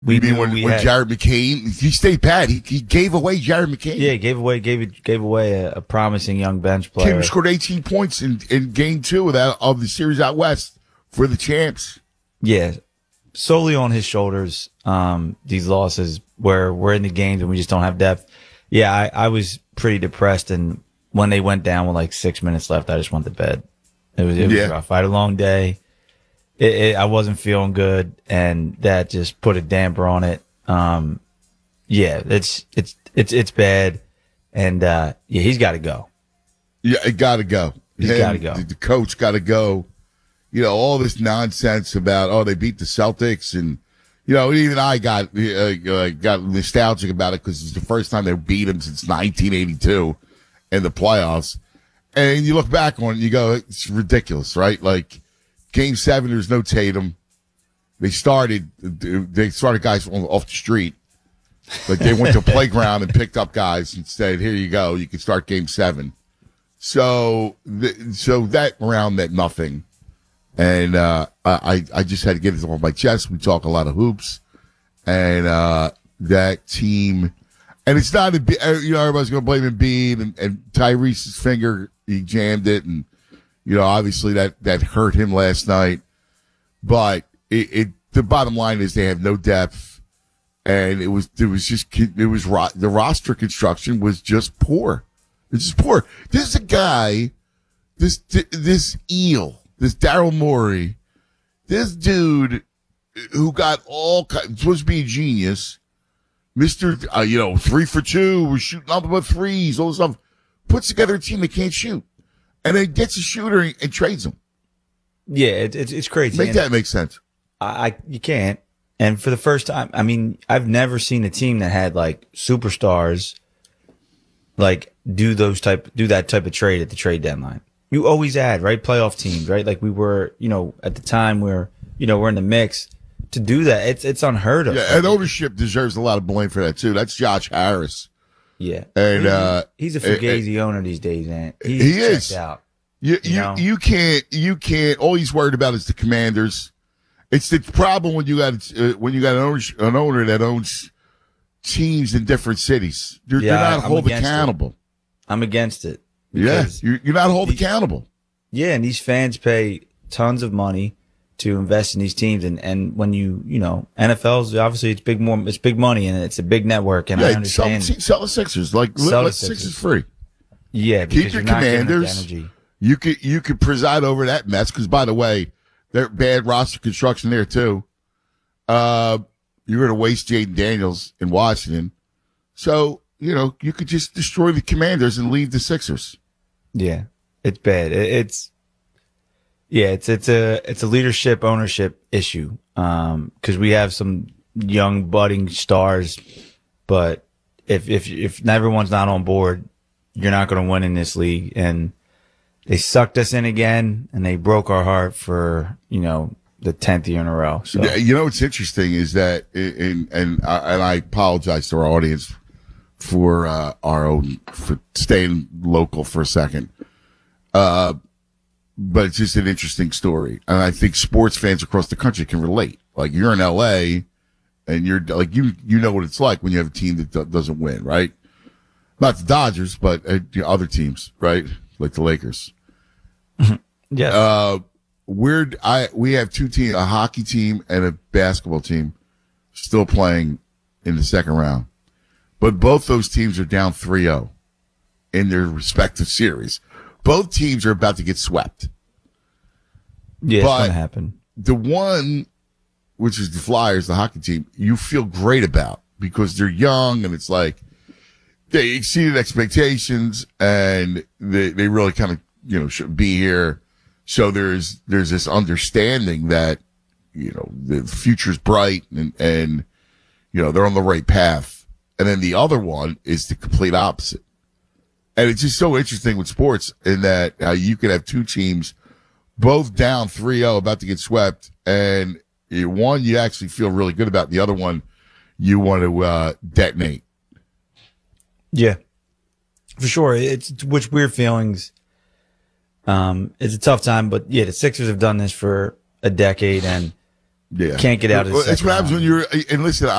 We You mean knew when had, Jared McCain, he stayed pat. He gave away Jared McCain. Yeah, gave away a promising young bench player. Kim scored 18 points in game 2 of the series out west for the champs. Yeah, solely on his shoulders. These losses where we're in the games and we just don't have depth. Yeah, I was pretty depressed, and when they went down with like 6 minutes left, I just went to bed. It was rough. I had a long day. I wasn't feeling good, and that just put a damper on it. Yeah, it's bad, and he's got to go. Yeah, it got to go. He's got to go. The coach got to go. You know, all this nonsense about they beat the Celtics, and even I got nostalgic about it because it's the first time they beat them since 1982 in the playoffs. And you look back on it, and you go, it's ridiculous, right? Like Game 7, there's no Tatum. They started guys off the street. Like they went to a playground and picked up guys and said, "Here you go, you can start Game 7." So that round meant nothing. And I just had to get it off my chest. We talk a lot of hoops, and that team, and it's not everybody's going to blame Embiid and Tyrese's finger, he jammed it, and obviously that hurt him last night. But the bottom line is they have no depth, and the roster construction was just poor. It's just poor. This is a guy, this eel. This Daryl Morey, this dude who got supposed to be a genius, Mr. 3 for 2, we're shooting nothing but threes, all this stuff, puts together a team that can't shoot, and then gets a shooter and trades him. Yeah, it's crazy. Make that make sense. You can't. And for the first time, I mean, I've never seen a team that had like superstars like do that type of trade at the trade deadline. You always add, right? Playoff teams, right? Like we were, at the time we're in the mix to do that. It's unheard of. Yeah, and ownership deserves a lot of blame for that too. That's Josh Harris. Yeah. And, he's a fugazi owner these days, man. He is. Checked out. You can't, all he's worried about is the Commanders. It's the problem when you got an owner that owns teams in different cities. They're not held accountable. I'm against it. Yeah, you're not held accountable. Yeah, and these fans pay tons of money to invest in these teams, and when NFL's obviously it's big money and it's a big network, and I understand. Sell the Sixers, let the Sixers free. Yeah, keep your Commanders. You could preside over that mess because, by the way, they're bad roster construction there too. You're going to waste Jaden Daniels in Washington, so you could just destroy the Commanders and leave the Sixers. Yeah, it's bad. It's a leadership ownership issue. Cause we have some young budding stars, but if everyone's not on board, you're not going to win in this league. And they sucked us in again and they broke our heart for, the 10th year in a row. So, what's interesting is that, and I apologize to our audience for for staying local for a second. But it's just an interesting story. And I think sports fans across the country can relate. Like you're in LA and you're like, you know what it's like when you have a team that doesn't win, right? Not the Dodgers, but other teams, right? Like the Lakers. Yes. We have two teams, a hockey team and a basketball team still playing in the second round. But both those teams are down 3-0 in their respective series. Both teams are about to get swept. Yeah, it's going to happen. The one, which is the Flyers, the hockey team, you feel great about because they're young and it's like they exceeded expectations and they really kind of, should be here. So there's this understanding that, the future's bright and they're on the right path. And then the other one is the complete opposite. And it's just so interesting with sports in that you could have two teams both down 3-0 about to get swept. And one you actually feel really good about. The other one you want to detonate. Yeah, for sure. It's which weird feelings. It's a tough time, but yeah, the Sixers have done this for a decade and Yeah, Can't get out of the That's second what happens round. when you're. And listen,